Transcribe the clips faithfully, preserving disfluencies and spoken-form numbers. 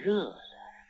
热的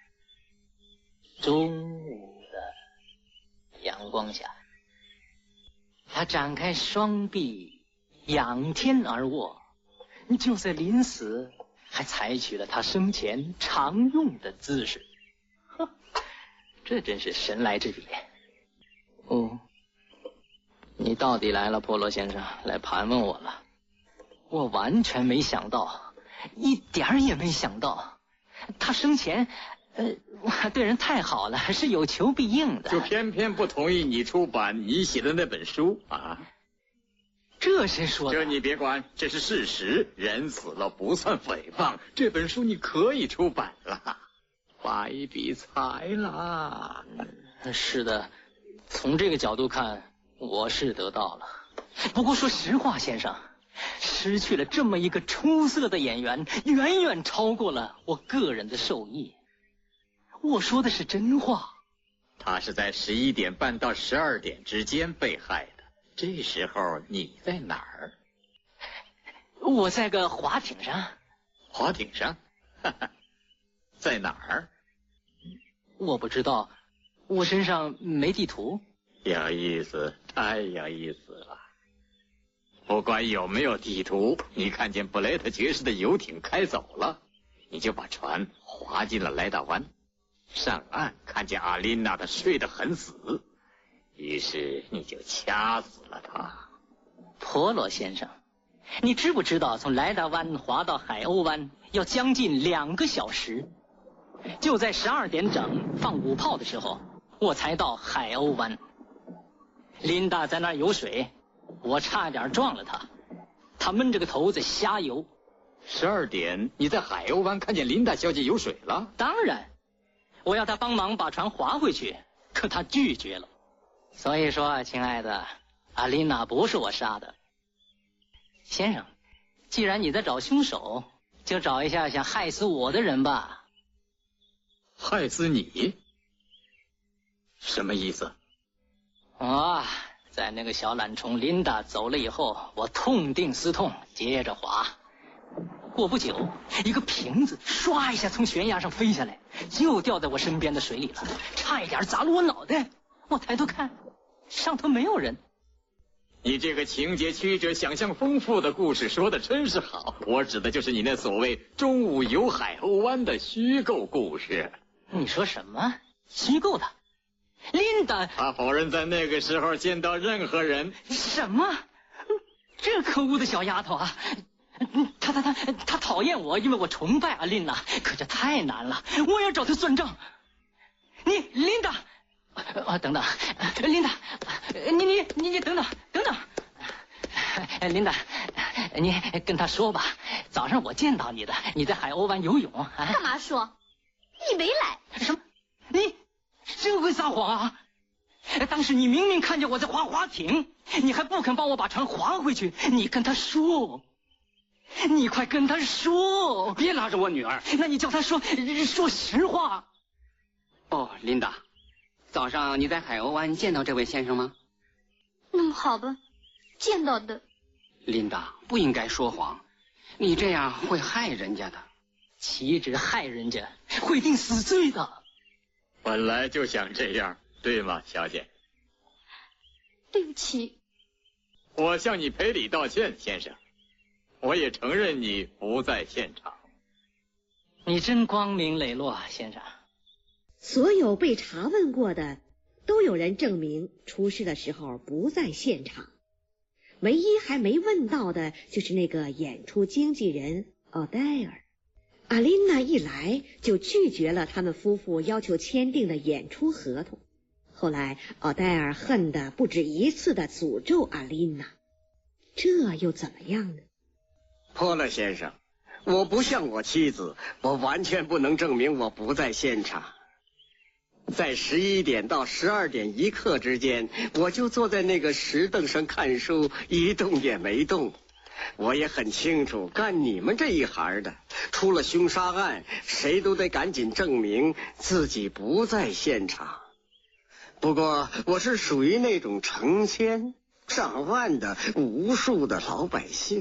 中午的阳光下，他展开双臂，仰天而卧，就在临死还采取了他生前常用的姿势。呵，这真是神来之笔。哦，你到底来了，波罗先生，来盘问我了。我完全没想到，一点儿也没想到，他生前呃对人太好了，是有求必应的， 就偏偏不同意你出版你写的那本书啊。 这谁说的？ 这你别管，这是事实，人死了不算诽谤，这本书你可以出版了，发一笔财了。 嗯，是的，从这个角度看，我是得到了。不过说实话，先生，失去了这么一个出色的演员，远远超过了我个人的受益。我说的是真话。 他是在十一点半到十二点之间被害的，这时候你在哪儿？ 我在个滑艇上。 滑艇上？哈哈，在哪儿？ 我不知道，我身上没地图。 有意思，太有意思了。不管有没有地图，你看见布雷特爵士的游艇开走了，你就把船划进了莱达湾，上岸看见阿琳娜的睡得很死，于是你就掐死了她。 婆罗先生，你知不知道从莱达湾划到海鸥湾要将近两个小时？就在十二点整放五炮的时候，我才到海鸥湾。琳达在那儿游水，我差点撞了她，她闷着个头子瞎游。 十二点，你在海鸥湾看见琳达小姐游水了？ 当然，我要她帮忙把船划回去，可她拒绝了。所以说，亲爱的，阿琳娜不是我杀的。先生，既然你在找凶手，就找一下想害死我的人吧。 害死你？什么意思？ 啊，在那个小懒虫琳达走了以后，我痛定思痛，接着滑。过不久，一个瓶子唰一下从悬崖上飞下来，就掉在我身边的水里了，差一点砸了我脑袋。我抬头看，上头没有人。 你这个情节曲折、想象丰富的故事说的真是好，我指的就是你那所谓中午游海鸥湾的虚构故事。 你说什么？虚构的？琳达， 他否认在那个时候见到任何人。 什么？这可恶的小丫头啊！她她她她讨厌我，因为我崇拜阿琳娜，可这太难了，我要找她算账。你，琳达，啊，等等，琳达，你你你你等等等等，琳达，你跟她说吧，早上我见到你的，你在海鸥湾游泳啊。 干嘛说？你没来。 什么？你真会撒谎啊！当时你明明看见我在划划艇，你还不肯帮我把船划回去，你跟他说，你快跟他说， 别拉着我女儿。 那你叫他说说实话。 哦，琳达，早上你在海鸥湾见到这位先生吗？ 嗯，好吧，见到的。 琳达，不应该说谎，你这样会害人家的。 岂止害人家，会定死罪的。 本来就想这样，对吗，小姐？ 对不起。 我向你赔礼道歉，先生。我也承认你不在现场。 你真光明磊落，先生。 所有被查问过的，都有人证明出事的时候不在现场。唯一还没问到的，就是那个演出经纪人奥黛尔。阿琳娜一来就拒绝了他们夫妇要求签订的演出合同。后来奥黛尔恨得不止一次地诅咒阿琳娜，这又怎么样呢？ 波勒先生，我不像我妻子，我完全不能证明我不在现场。在十一点到十二点一刻之间，我就坐在那个石凳上看书，一动也没动。我也很清楚，干你们这一行的，出了凶杀案，谁都得赶紧证明自己不在现场。不过我是属于那种成千上万的无数的老百姓，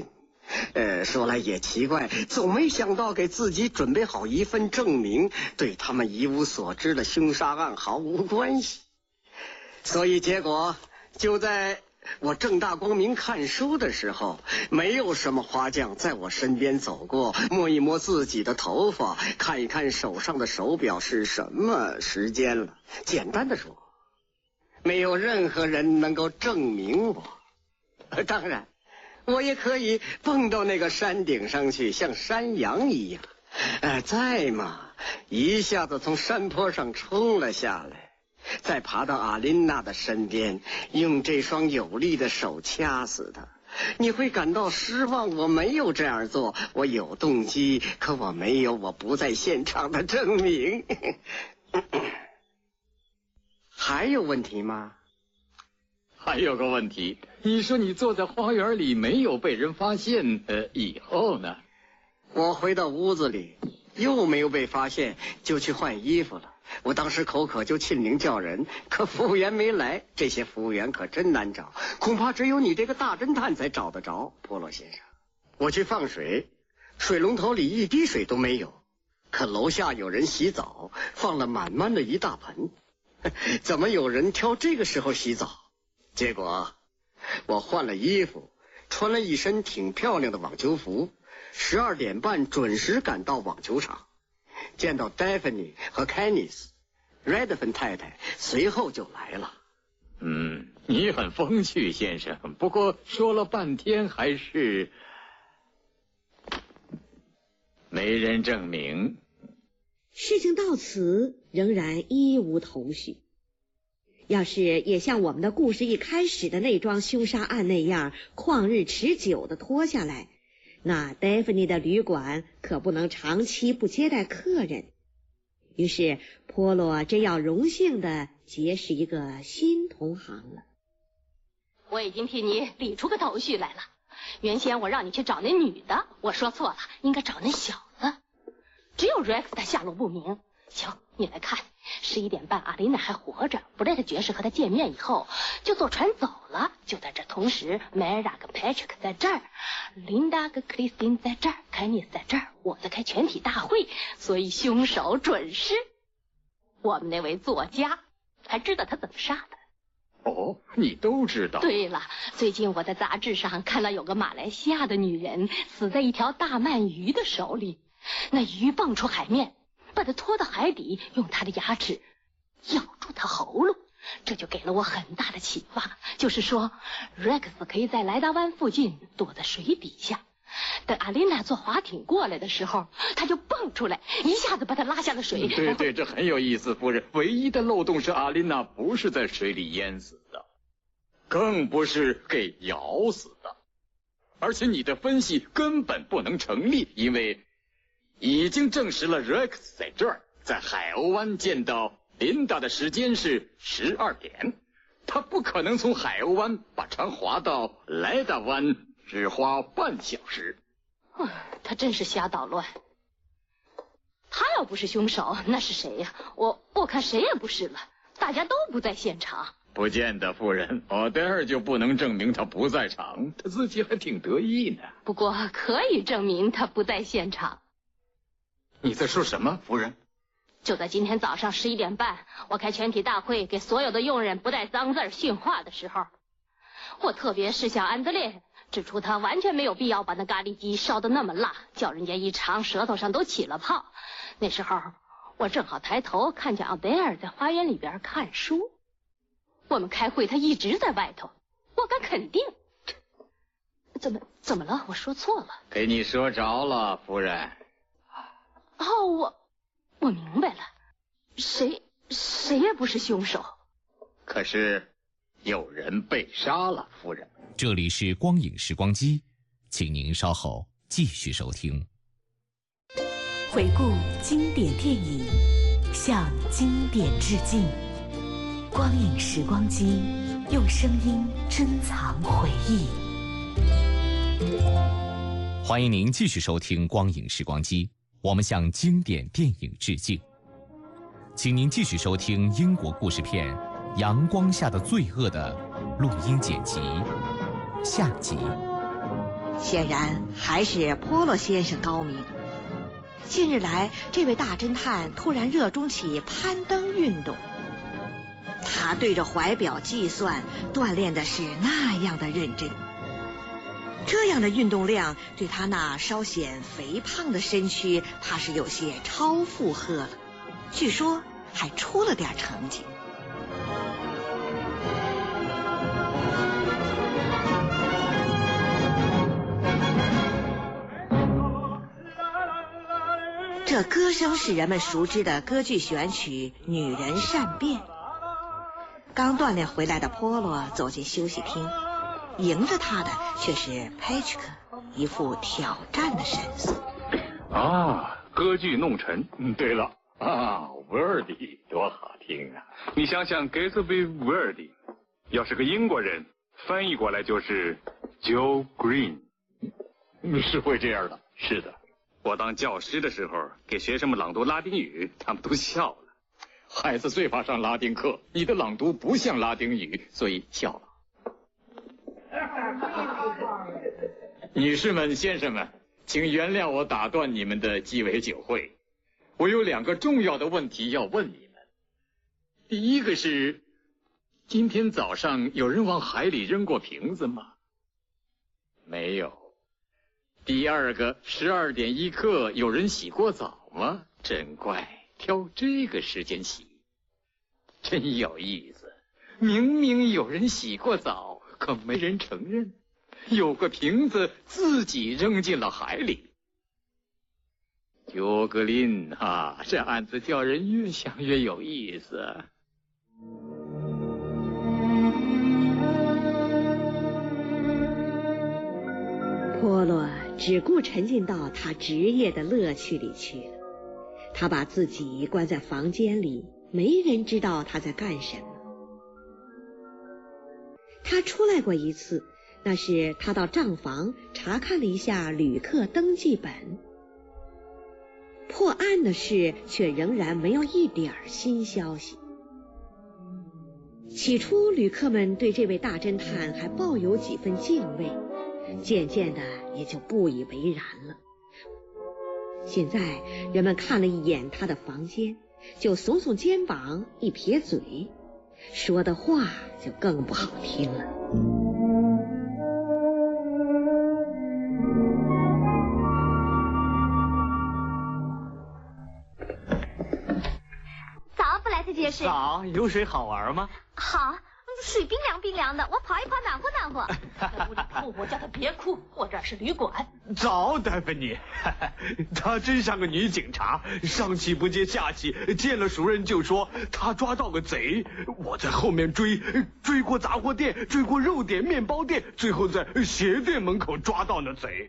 呃，说来也奇怪，总没想到给自己准备好一份证明，对他们一无所知的凶杀案毫无关系。所以结果就在我正大光明看书的时候，没有什么花匠在我身边走过，摸一摸自己的头发，看一看手上的手表是什么时间了。简单的说，没有任何人能够证明我。当然，我也可以蹦到那个山顶上去，像山羊一样，呃，再嘛，一下子从山坡上冲了下来，再爬到阿琳娜的身边，用这双有力的手掐死她。你会感到失望，我没有这样做，我有动机，可我没有我不在现场的证明。还有问题吗？ 还有个问题，你说你坐在花园里没有被人发现，呃，以后呢？ 我回到屋子里，又没有被发现，就去换衣服了。我当时口渴，就亲临叫人，可服务员没来。这些服务员可真难找，恐怕只有你这个大侦探才找得着，波洛先生。我去放水，水龙头里一滴水都没有，可楼下有人洗澡，放了满满的一大盆。怎么有人挑这个时候洗澡？结果我换了衣服，穿了一身挺漂亮的网球服，十二点半准时赶到网球场，见到戴芬妮和凯尼斯，瑞德芬太太随后就来了。 嗯，你很风趣，先生。不过说了半天还是没人证明。 事情到此仍然一无头绪。要是也像我们的故事一开始的那桩凶杀案那样旷日持久的拖下来，那戴芙妮的旅馆可不能长期不接待客人。于是波洛真要荣幸的结识一个新同行了。 我已经替你理出个头绪来了。原先我让你去找那女的，我说错了，应该找那小子。只有 Rex 他下落不明。行，你来看，十一点半阿琳娜还活着，布莱特爵士和他见面以后就坐船走了。就在这同时，梅拉跟 Patrick 在这儿，琳达跟克里斯汀在这儿，凯尼斯在这儿，我在开全体大会，所以凶手准是我们那位作家，还知道他怎么杀的。 哦，你都知道？ 对了，最近我在杂志上看到有个马来西亚的女人死在一条大鳗鱼的手里，那鱼蹦出海面，把它拖到海底，用它的牙齿咬住它喉咙。这就给了我很大的启发，就是说 Rex 可以在莱达湾附近躲在水底下，等阿琳娜坐滑艇过来的时候，他就蹦出来，一下子把她拉下了水。 对对，这很有意思，夫人。唯一的漏洞是阿琳娜不是在水里淹死的，更不是给咬死的。而且你的分析根本不能成立，因为已经证实了 Rex 在这儿，在海鸥湾见到琳达的时间是十二点，他不可能从海鸥湾把船划到莱达湾，只花半小时。 嗯，他真是瞎捣乱。他要不是凶手，那是谁呀？我我看谁也不是了，大家都不在现场。 不见得，夫人。奥黛尔就不能证明他不在场，他自己还挺得意呢。 不过可以证明他不在现场。 你在说什么，夫人？ 就在今天早上十一点半，我开全体大会给所有的佣人不带脏字训话的时候，我特别是向安德烈指出他完全没有必要把那咖喱鸡烧得那么辣，叫人家一尝舌头上都起了泡。那时候我正好抬头看见奥黛尔在花园里边看书，我们开会他一直在外头，我敢肯定。怎么怎么了？我说错了？ 给你说着了，夫人。 哦，我我明白了，谁谁也不是凶手。 可是有人被杀了，夫人。 这里是光影时光机，请您稍后继续收听。 回顾经典电影，向经典致敬。光影时光机，用声音珍藏回忆。 欢迎您继续收听光影时光机，我们向经典电影致敬。请您继续收听英国故事片《阳光下的罪恶》的录音剪辑下集。 显然还是波罗先生高明。近日来，这位大侦探突然热衷起攀登运动，他对着怀表计算，锻炼的是那样的认真。这样的运动量对他那稍显肥胖的身躯，怕是有些超负荷了。据说还出了点成绩。这歌声是人们熟知的歌剧选曲《女人善变》。刚锻炼回来的波罗走进休息厅，迎着他的却是佩奇克，一副挑战的神色。 啊，歌剧弄臣。嗯，对了啊 ，Verdi 多好听啊！你想想 Gatsby Verdi， 要是个英国人，翻译过来就是 Joe Green。 是会这样的，是的。 我当教师的时候，给学生们朗读拉丁语，他们都笑了。 孩子最怕上拉丁课，你的朗读不像拉丁语，所以笑了。女士们、先生们，请原谅我打断你们的鸡尾酒会。我有两个重要的问题要问你们。第一个是，今天早上有人往海里扔过瓶子吗？没有。第二个，十二点一刻有人洗过澡吗？真怪，挑这个时间洗，真有意思。明明有人洗过澡，可没人承认。有个瓶子自己扔进了海里。尤格林啊，这案子叫人越想越有意思。 波罗只顾沉浸到他职业的乐趣里去了。他把自己关在房间里，没人知道他在干什么。他出来过一次，那是他到账房查看了一下旅客登记本。破案的事却仍然没有一点新消息。起初旅客们对这位大侦探还抱有几分敬畏，渐渐的也就不以为然了。现在人们看了一眼他的房间，就耸耸肩膀，一撇嘴，说的话就更不好听了。 早，布莱特爵士。 早，有水好玩吗？ 好，水冰凉冰凉的，我跑一跑暖和暖和。 在屋里哭，我叫他别哭，我这儿是旅馆。 早，戴芬妮，她真像个女警察，上气不接下气，见了熟人就说她抓到个贼。我在后面追，追过杂货店，追过肉店、面包店，最后在鞋店门口抓到那贼。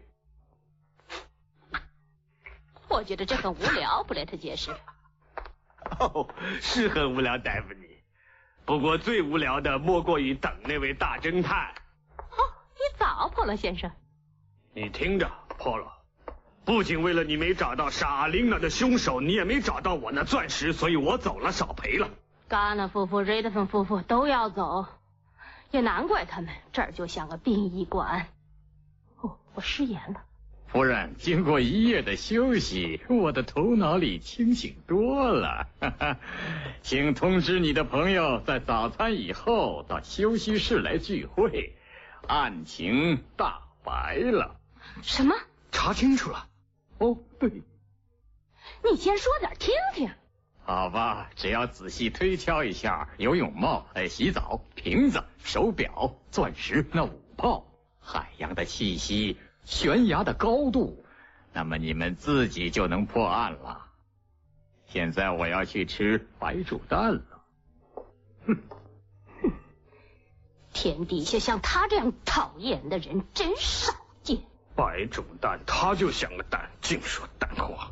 我觉得这很无聊，布莱特爵士。 哦，是很无聊，戴芬妮。不过最无聊的莫过于等那位大侦探。 哦，你早，波罗先生。 你听着，波罗，不仅为了你没找到杀阿琳娜的凶手，你也没找到我那钻石，所以我走了，少赔了。 嘎纳夫妇、瑞德芬夫妇都要走，也难怪他们，这儿就像个殡仪馆。哦，我失言了。 夫人，经过一夜的休息，我的头脑里清醒多了。哈哈，请通知你的朋友，在早餐以后到休息室来聚会，案情大白了。 什么？ 查清楚了？ 哦，对。 你先说点听听。 好吧，只要仔细推敲一下，游泳帽、哎，洗澡、瓶子、手表、钻石、那五炮、海洋的气息、悬崖的高度，那么你们自己就能破案了。现在我要去吃白煮蛋了。 哼哼，天底下像他这样讨厌的人真少见。 白煮蛋，他就像个蛋，净说蛋话。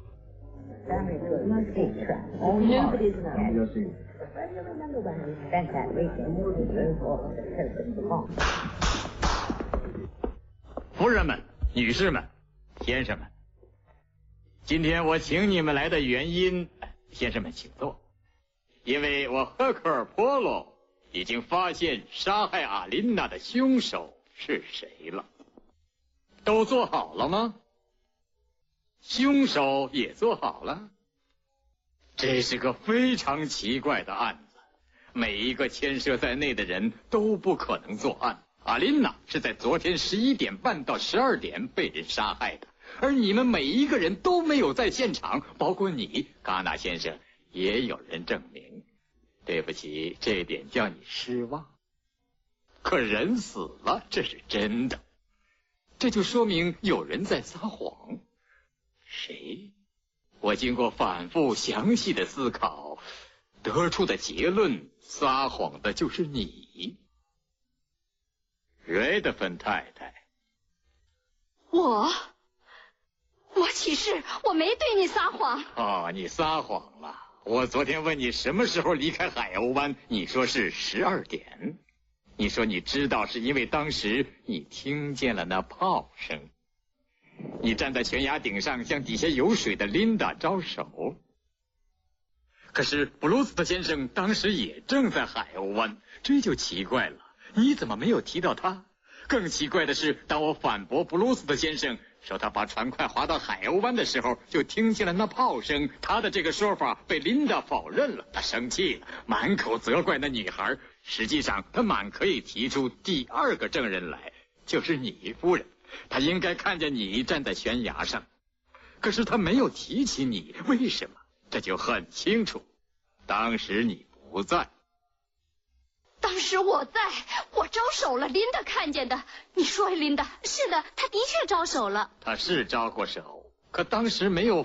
夫人们、女士们、先生们，今天我请你们来的原因，先生们请坐，因为我赫克尔波罗已经发现杀害阿琳娜的凶手是谁了。 都做好了吗？凶手也做好了？这是个非常奇怪的案子，每一个牵涉在内的人都不可能作案。阿琳娜是在昨天十一点半到十二点被人杀害的，而你们每一个人都没有在现场，包括你，戛纳先生，也有人证明。对不起，这点叫你失望。可人死了，这是真的，这就说明有人在撒谎。谁？我经过反复详细的思考，得出的结论，撒谎的就是你，瑞德芬太太。 我，我起誓，我没对你撒谎。 哦，你撒谎了。我昨天问你什么时候离开海鸥湾，你说是十二点。你说你知道是因为当时你听见了那炮声。你站在悬崖顶上向底下有水的琳达招手。可是布鲁斯特先生当时也正在海鸥湾，这就奇怪了，你怎么没有提到他？更奇怪的是，当我反驳布鲁斯特先生说他把船快划到海鸥湾的时候，就听见了那炮声，他的这个说法被琳达否认了，他生气了，满口责怪那女孩。实际上他满可以提出第二个证人来，就是你夫人，他应该看见你站在悬崖上，可是他没有提起你，为什么？这就很清楚，当时你不在。 当时我在，我招手了，琳达看见的。你说，琳达？是的，他的确招手了。 他是招过手，可当时没有